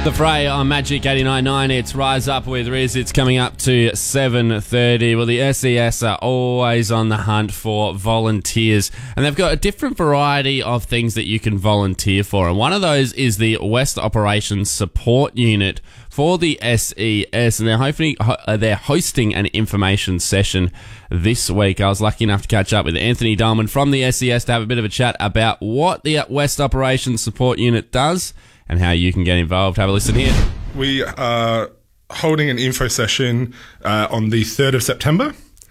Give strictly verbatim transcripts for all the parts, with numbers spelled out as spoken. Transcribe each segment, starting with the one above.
The Fray on Magic eighty-nine point nine. It's Rise Up with Riz. It's coming up to seven thirty. Well, the S E S are always on the hunt for volunteers, and they've got a different variety of things that you can volunteer for. And one of those is the West Operations Support Unit for the S E S, and they're hoping they're hosting an information session this week. I was lucky enough to catch up with Anthony Dahlman from the S E S to have a bit of a chat about what the West Operations Support Unit does and how you can get involved. Have a listen here. We are holding an info session uh, on the third of September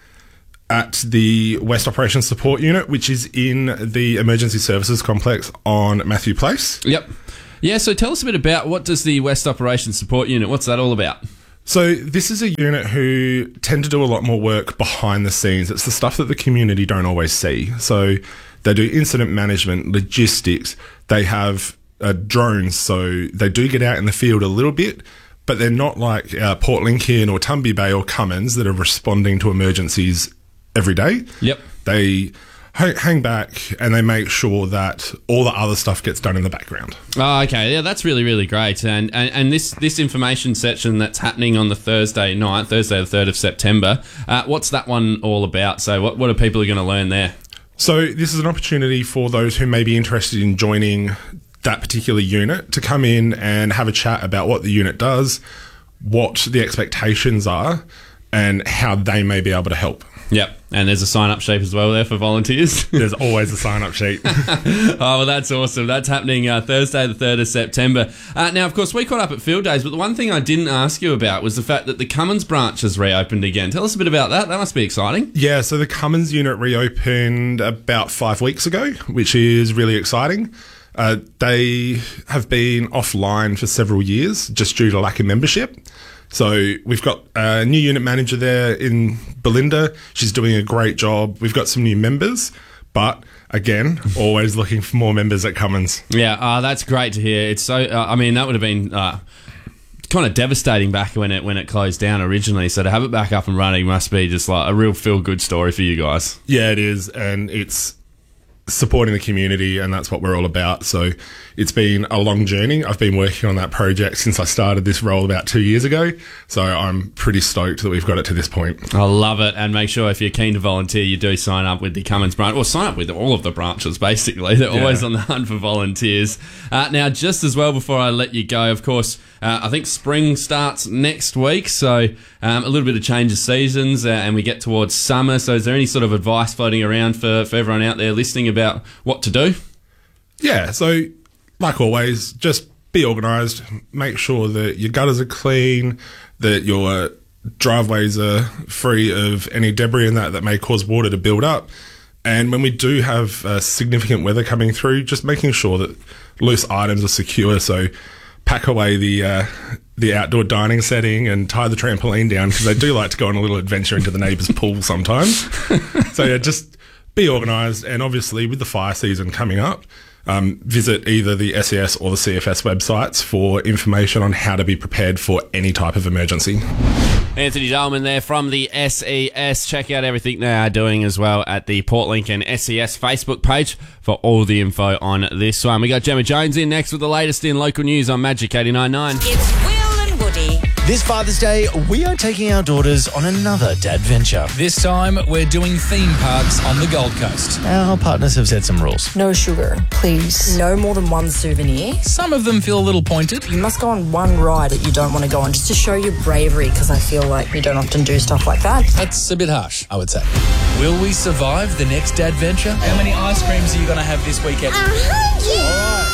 at the West Operations Support Unit, which is in the Emergency Services Complex on Matthew Place. Yep. Yeah, so tell us a bit about what does the West Operations Support Unit, what's that all about? So this is a unit who tend to do a lot more work behind the scenes. It's the stuff that the community don't always see. So they do incident management, logistics, they have Uh, drones, so they do get out in the field a little bit, but they're not like uh, Port Lincoln or Tumby Bay or Cummins that are responding to emergencies every day. Yep. They h- hang back and they make sure that all the other stuff gets done in the background. Oh, okay. Yeah, that's really, really great. And and, and this, this information section that's happening on the Thursday night, Thursday the third of September, uh, what's that one all about? So what, what are people going to learn there? So this is an opportunity for those who may be interested in joining that particular unit to come in and have a chat about what the unit does, what the expectations are, and how they may be able to help. Yep, and there's a sign-up sheet as well there for volunteers. There's always a sign-up sheet. Oh, well, that's awesome. That's happening uh, Thursday the third of September. Uh, now, of course, we caught up at Field Days, but the one thing I didn't ask you about was the fact that the Cummins branch has reopened again. Tell us a bit about that. That must be exciting. Yeah, so the Cummins unit reopened about five weeks ago, which is really exciting. Uh, they have been offline for several years just due to lack of membership. So we've got a new unit manager there in Belinda. She's doing a great job. We've got some new members, but again, always looking for more members at Cummins. Yeah, uh, that's great to hear. It's so. Uh, I mean, that would have been uh, kind of devastating back when it when it closed down originally. So to have it back up and running must be just like a real feel good story for you guys. Yeah, it is, and it's supporting the community, and that's what we're all about. So it's been a long journey. I've been working on that project since I started this role about two years ago. So I'm pretty stoked that we've got it to this point. I love it. And make sure if you're keen to volunteer, you do sign up with the Cummins branch, or sign up with all of the branches, basically. They're yeah. always on the hunt for volunteers. Uh, now, just as well, before I let you go, of course, uh, I think spring starts next week. So um, a little bit of change of seasons uh, and we get towards summer. So is there any sort of advice floating around for, for everyone out there listening about what to do? Yeah, so like always, just be organised. Make sure that your gutters are clean, that your driveways are free of any debris and that that may cause water to build up. And when we do have uh, significant weather coming through, just making sure that loose items are secure. So pack away the uh, the outdoor dining setting and tie the trampoline down, because they do like to go on a little adventure into the neighbour's pool sometimes. So yeah, just be organised, and obviously with the fire season coming up, um, visit either the S E S or the C F S websites for information on how to be prepared for any type of emergency. Anthony Dahlman there from the S E S. Check out everything they are doing as well at the Port Lincoln S E S Facebook page for all the info on this one. We got Gemma Jones in next with the latest in local news on Magic eighty-nine point nine. It's Will and Woody. This Father's Day, we are taking our daughters on another dad venture. This time, we're doing theme parks on the Gold Coast. Our partners have set some rules. No sugar, please. No more than one souvenir. Some of them feel a little pointed. You must go on one ride that you don't want to go on, just to show your bravery, because I feel like we don't often do stuff like that. That's a bit harsh, I would say. Will we survive the next dad venture? How many ice creams are you going to have this weekend? A hundred! All right.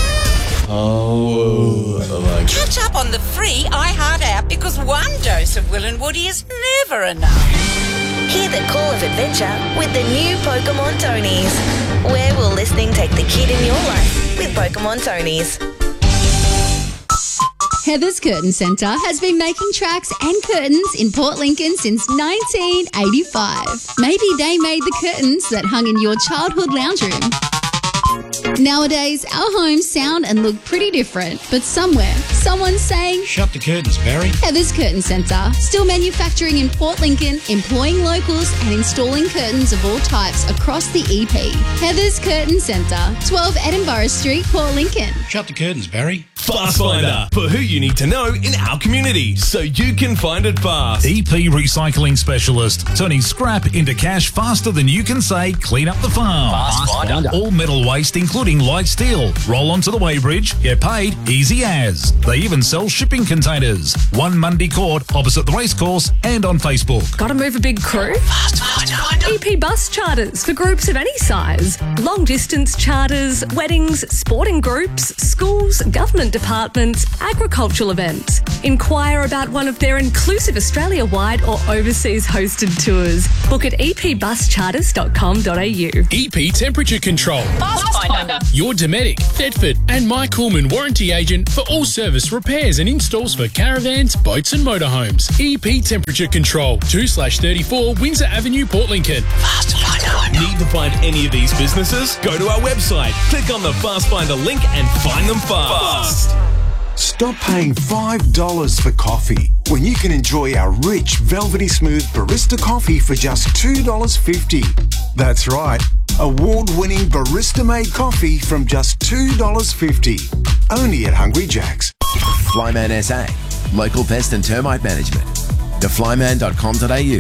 Oh, like Catch up on the free iHeart app, because one dose of Will and Woody is never enough. Hear the call of adventure with the new Pokemon Tonies. Where will listening take the kid in your life with Pokemon Tonies? Heather's Curtain Centre has been making tracks and curtains in Port Lincoln since nineteen eighty-five. Maybe they made the curtains that hung in your childhood lounge room. Nowadays, our homes sound and look pretty different, but somewhere, someone's saying, "Shut the curtains, Barry." Heather's Curtain Centre, still manufacturing in Port Lincoln, employing locals and installing curtains of all types across the E P. Heather's Curtain Centre, twelve Edinburgh Street, Port Lincoln. Shut the curtains, Barry. Fast Finder, for who you need to know in our community so you can find it fast. E P Recycling Specialist, turning scrap into cash faster than you can say clean up the farm. Fast Finder. All metal waste, including light steel. Roll onto the weighbridge, get paid easy as. They even sell shipping containers. One Mundy Court, opposite the racecourse, and on Facebook. Got to move a big crew? Fast Finder. E P Bus Charters for groups of any size. Long distance charters, weddings, sporting groups, schools, government departments, agricultural events. Inquire about one of their inclusive Australia-wide or overseas hosted tours. Book at e p bus charters dot com dot a u. E P Temperature Control. Fast Finder. Your Dometic, Thetford and Mike Coolman warranty agent for all service repairs and installs for caravans, boats and motorhomes. E P Temperature Control, two slash thirty-four Windsor Avenue, Port Lincoln. Fast Finder. Need to find any of these businesses? Go to our website, click on the Fast Finder link and find them fast. Stop paying five dollars for coffee when you can enjoy our rich, velvety smooth barista coffee for just two dollars fifty. That's right, award-winning barista-made coffee from just two dollars fifty. Only at Hungry Jack's. Flyman S A, local pest and termite management. the flyman dot com dot a u.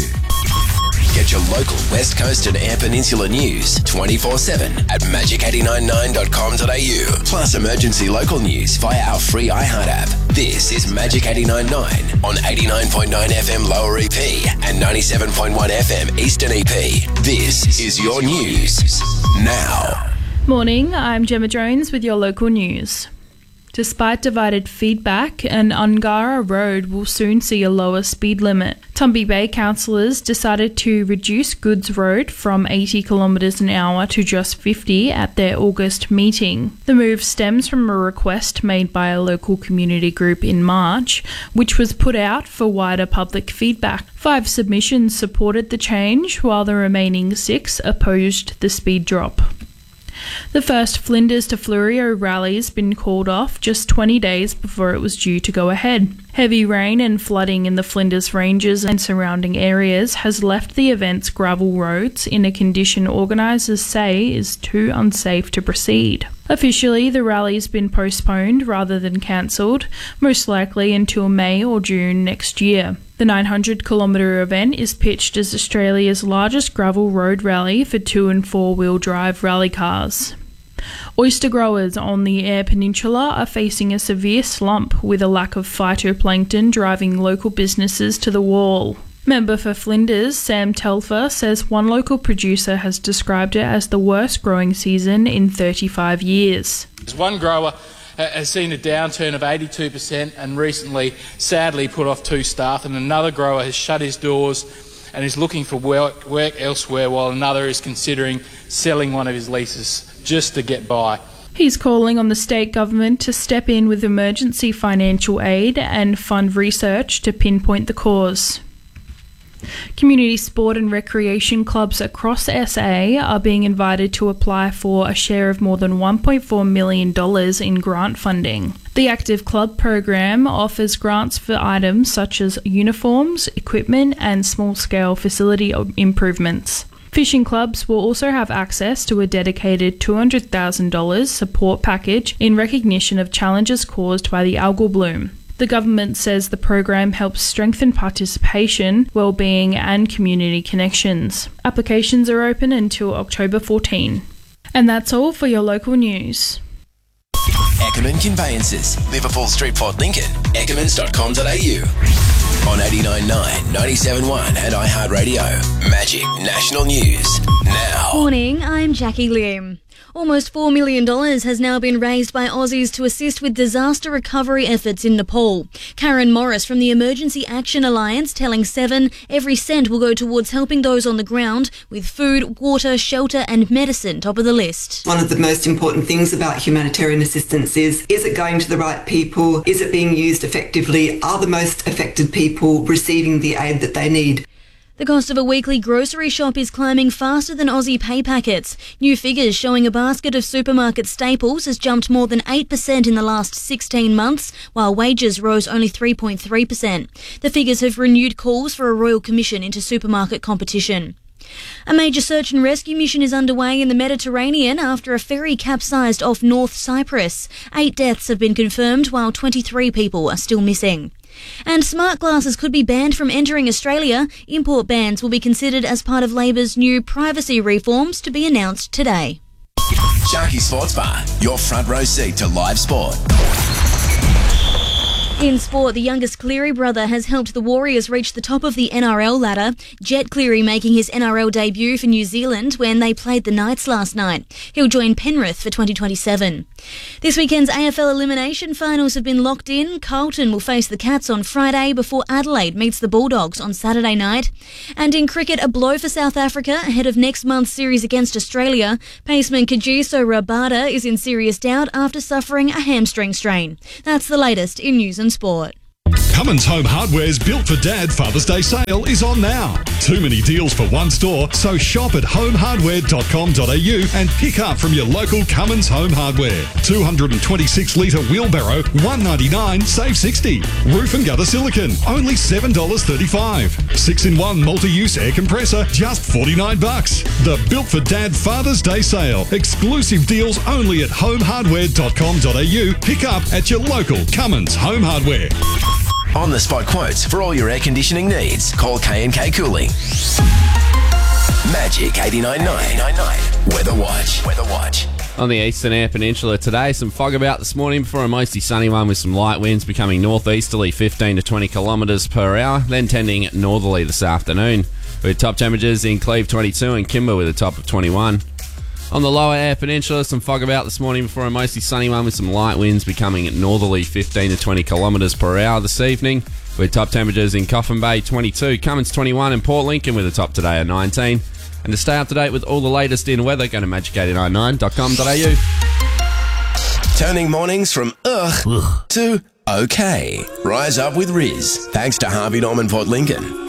Get your local West Coast and Eyre Peninsula news twenty-four seven at magic eight nine nine dot com dot a u. Plus emergency local news via our free iHeart app. This is Magic eight nine nine on eighty-nine point nine F M Lower E P and ninety-seven point one F M Eastern E P. This is your news now. Morning, I'm Gemma Jones with your local news. Despite divided feedback, an Ungara road will soon see a lower speed limit. Tumby Bay councillors decided to reduce Goods Road from eighty kilometres an hour to just fifty at their August meeting. The move stems from a request made by a local community group in March, which was put out for wider public feedback. Five submissions supported the change, while the remaining six opposed the speed drop. The first Flinders to Fleurieu rally has been called off just twenty days before it was due to go ahead. Heavy rain and flooding in the Flinders Ranges and surrounding areas has left the event's gravel roads in a condition organisers say is too unsafe to proceed. Officially, the rally has been postponed rather than cancelled, most likely until May or June next year. The nine hundred kilometre event is pitched as Australia's largest gravel road rally for two and four wheel drive rally cars. Oyster growers on the Eyre Peninsula are facing a severe slump with a lack of phytoplankton driving local businesses to the wall. Member for Flinders, Sam Telfer, says one local producer has described it as the worst growing season in thirty-five years. One grower has seen a downturn of eighty-two percent and recently sadly put off two staff, and another grower has shut his doors and is looking for work, work elsewhere, while another is considering selling one of his leases just to get by. He's calling on the state government to step in with emergency financial aid and fund research to pinpoint the cause. Community sport and recreation clubs across S A are being invited to apply for a share of more than one point four million dollars in grant funding. The Active Club program offers grants for items such as uniforms, equipment, and small-scale facility improvements. Fishing clubs will also have access to a dedicated two hundred thousand dollars support package in recognition of challenges caused by the algal bloom. The government says the program helps strengthen participation, well-being and community connections. Applications are open until October fourteenth. And that's all for your local news. Ackerman Conveyances, Liverpool Street, Port Lincoln, ackermans dot com dot a u. On eighty-nine point nine, ninety-seven point one and iHeartRadio. Magic National News now. Morning, I'm Jackie Lim. Almost four million dollars has now been raised by Aussies to assist with disaster recovery efforts in Nepal. Karen Morris from the Emergency Action Alliance telling Seven every cent will go towards helping those on the ground with food, water, shelter and medicine top of the list. One of the most important things about humanitarian assistance is, is it going to the right people? Is it being used effectively? Are the most affected people receiving the aid that they need? The cost of a weekly grocery shop is climbing faster than Aussie pay packets. New figures showing a basket of supermarket staples has jumped more than eight percent in the last sixteen months, while wages rose only three point three percent. The figures have renewed calls for a royal commission into supermarket competition. A major search and rescue mission is underway in the Mediterranean after a ferry capsized off North Cyprus. Eight deaths have been confirmed, while twenty-three people are still missing. And smart glasses could be banned from entering Australia. Import bans will be considered as part of Labor's new privacy reforms to be announced today. Sharky Sports Bar, your front row seat to live sport. In sport, the youngest Cleary brother has helped the Warriors reach the top of the N R L ladder. Jet Cleary making his N R L debut for New Zealand when they played the Knights last night. He'll join Penrith for twenty twenty-seven. This weekend's A F L elimination finals have been locked in. Carlton will face the Cats on Friday before Adelaide meets the Bulldogs on Saturday night. And in cricket, a blow for South Africa ahead of next month's series against Australia. Paceman Kagiso Rabada is in serious doubt after suffering a hamstring strain. That's the latest in news and sport. Cummins Home Hardware's Built for Dad Father's Day sale is on now. Too many deals for one store, so shop at home hardware dot com dot a u and pick up from your local Cummins Home Hardware. two hundred twenty-six litre wheelbarrow, one ninety-nine, save sixty. Roof and gutter silicone, only seven dollars thirty-five. six in one multi-use air compressor, just forty-nine bucks. The Built for Dad Father's Day sale. Exclusive deals only at home hardware dot com dot a u. Pick up at your local Cummins Home Hardware. On-the-spot quotes for all your air conditioning needs. Call K and K Cooling. Magic eighty-nine point nine. Weather Watch. Weather Watch. On the eastern air peninsula today, some fog about this morning before a mostly sunny one with some light winds becoming northeasterly fifteen to twenty kilometres per hour, then tending northerly this afternoon, with top temperatures in Cleve twenty-two and Kimber with a top of twenty-one. On the lower air peninsula, some fog about this morning before a mostly sunny one with some light winds becoming northerly fifteen to twenty kilometres per hour this evening, with top temperatures in Coffin Bay twenty-two, Cummins twenty-one and Port Lincoln with a top today of nineteen. And to stay up to date with all the latest in weather, go to magic eight nine nine dot com dot a u. Turning mornings from ugh to okay. Rise up with Riz. Thanks to Harvey Norman Port Lincoln.